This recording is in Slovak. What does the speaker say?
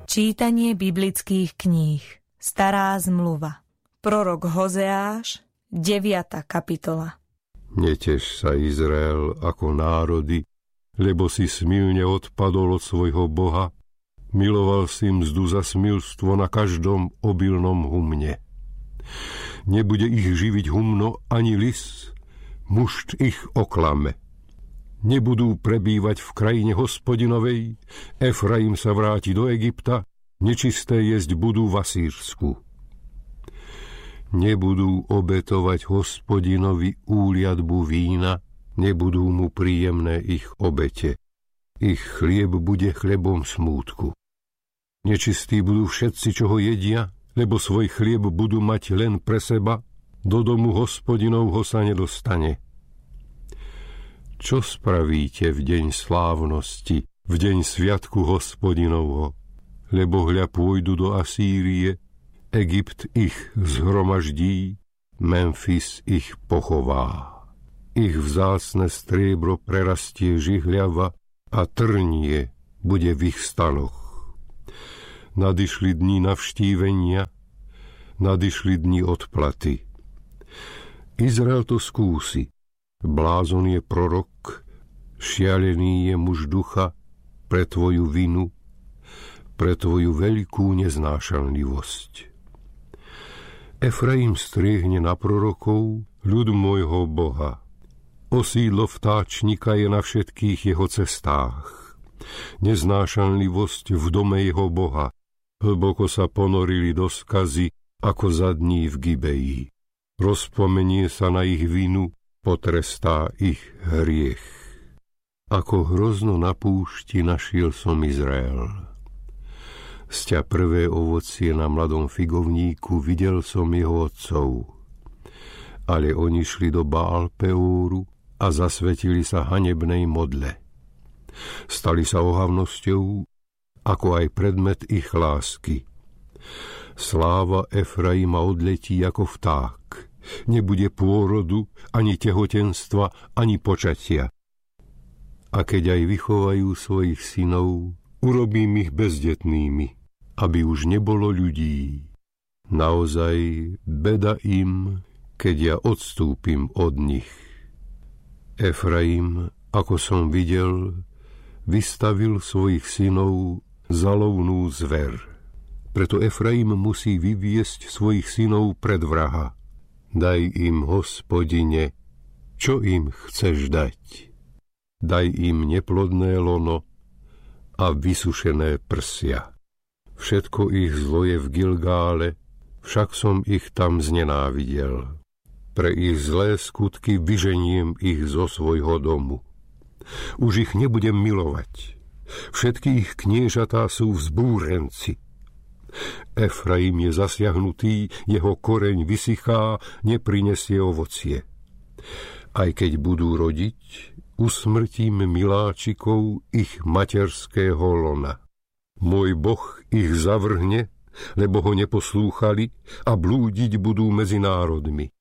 Čítanie biblických kníh. Stará zmluva. Prorok Hozeáš, 9. kapitola. Neteš sa, Izrael, ako národy, lebo si smilne odpadol od svojho Boha, miloval si mzdu za smilstvo na každom obilnom humne. Nebude ich živiť humno ani lis, mušt ich oklame. Nebudú prebývať v krajine Hospodinovej, Efraim sa vráti do Egypta, nečisté jesť budú v Asýrsku. Nebudú obetovať Hospodinovi úliadbu vína, nebudú mu príjemné ich obete. Ich chlieb bude chlebom smútku. Nečistí budú všetci, čo ho jedia, lebo svoj chlieb budú mať len pre seba, do domu Hospodinovho sa nedostane. Čo spravíte v deň slávnosti, v deň sviatku Hospodinovho? Lebo hľa pôjdu do Asýrie, Egypt ich zhromaždí, Memfis ich pochová. Ich vzácne striebro prerastie žihľava a trnie bude v ich stanoch. Nadišli dni navštívenia, nadišli dni odplaty. Izrael to skúsi. Blázon je prorok, šialený je muž ducha pre tvoju vinu, pre tvoju veľkú neznášanlivosť. Efraim striehne na prorokov, ľud môjho Boha. Osídlo vtáčnika je na všetkých jeho cestách. Neznášanlivosť v dome jeho Boha. Hlboko sa ponorili do skazy, ako za dní v Gibeji. Rozpomenie sa na ich vinu, potrestá ich hriech. Ako hrozno na púšti našiel som Izrael. Sťa prvé ovocie na mladom figovníku, videl som jeho otcov. Ale oni šli do Baal Peóru a zasvetili sa hanebnej modle. Stali sa ohavnosťou, ako aj predmet ich lásky. Sláva Efraima odletí ako vták. Nebude pôrodu, ani tehotenstva, ani počatia. A keď aj vychovajú svojich synov, urobím ich bezdetnými, aby už nebolo ľudí. Naozaj beda im, keď ja odstúpim od nich. Efraim, ako som videl, vystavil svojich synov za lovnú zver. Preto Efraim musí vyviesť svojich synov pred vraha. Daj im, Hospodine, čo im chceš dať. Daj im neplodné lono a vysušené prsia. Všetko ich zlo je v Gilgále, však som ich tam znenávidel. Pre ich zlé skutky vyženiem ich zo svojho domu. Už ich nebudem milovať. Všetky ich kniežatá sú vzbúrenci. Efraim je zasiahnutý, jeho koreň vysychá, neprinesie ovocie. Aj keď budú rodiť, usmrtím miláčikov ich materského lona. Môj Boh ich zavrhne, lebo ho neposlúchali a blúdiť budú medzi národmi.